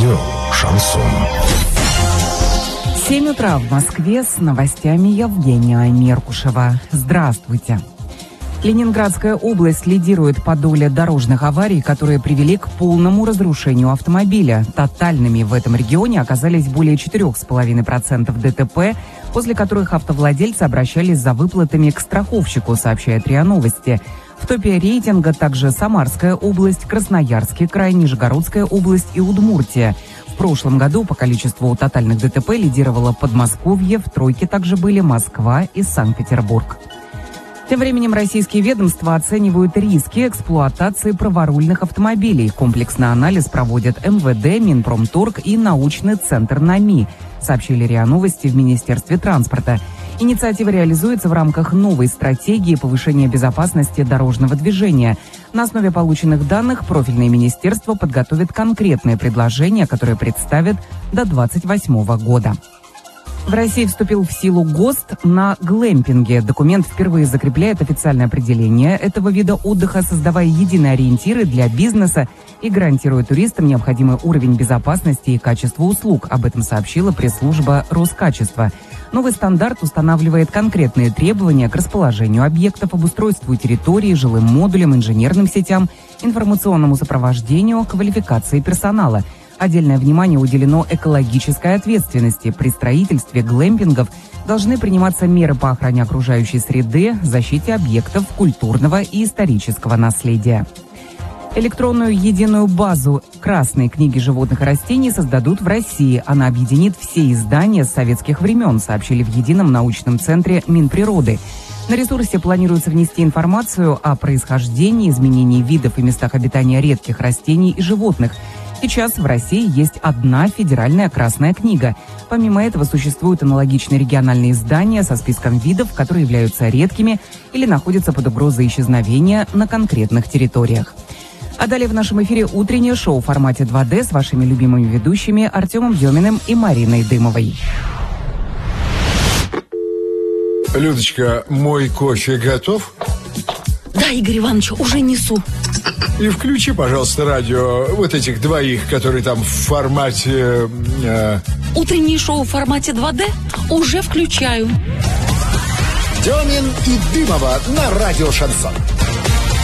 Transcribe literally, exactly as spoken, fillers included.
Радио «Шансон». семь утра в Москве, с новостями Евгения Меркушева. Здравствуйте. Ленинградская область лидирует по доле дорожных аварий, которые привели к полному разрушению автомобиля. Тотальными в этом регионе оказались более четыре целых пять десятых процента ДТП, после которых автовладельцы обращались за выплатами к страховщику, сообщает РИА Новости. В топе рейтинга также Самарская область, Красноярский край, Нижегородская область и Удмуртия. В прошлом году по количеству тотальных ДТП лидировало Подмосковье, в тройке также были Москва и Санкт-Петербург. Тем временем российские ведомства оценивают риски эксплуатации праворульных автомобилей. Комплексный анализ проводят эм вэ дэ, Минпромторг и научный центр НАМИ, сообщили РИА Новости в Министерстве транспорта. Инициатива реализуется в рамках новой стратегии повышения безопасности дорожного движения. На основе полученных данных профильное министерство подготовит конкретные предложения, которые представит до двадцать восьмого года. В России вступил в силу ГОСТ на глэмпинге. Документ впервые закрепляет официальное определение этого вида отдыха, создавая единые ориентиры для бизнеса и гарантирует туристам необходимый уровень безопасности и качества услуг. Об этом сообщила пресс-служба Роскачества. Новый стандарт устанавливает конкретные требования к расположению объектов, обустройству территории, жилым модулям, инженерным сетям, информационному сопровождению, квалификации персонала. Отдельное внимание уделено экологической ответственности. При строительстве глэмпингов должны приниматься меры по охране окружающей среды, защите объектов культурного и исторического наследия. Электронную единую базу Красной книги животных и растений создадут в России. Она объединит все издания с советских времен, сообщили в Едином научном центре Минприроды. На ресурсе планируется внести информацию о происхождении, изменении видов и местах обитания редких растений и животных. Сейчас в России есть одна федеральная Красная книга. Помимо этого существуют аналогичные региональные издания со списком видов, которые являются редкими или находятся под угрозой исчезновения на конкретных территориях. А далее в нашем эфире утреннее шоу в формате два дэ с вашими любимыми ведущими Артемом Деминым и Мариной Дымовой. Людочка, мой кофе готов? Да, Игорь Иванович, уже несу. И включи, пожалуйста, радио вот этих двоих, которые там в формате... Э... Утреннее шоу в формате два дэ уже включаю. Демин и Дымова на радио «Шансон».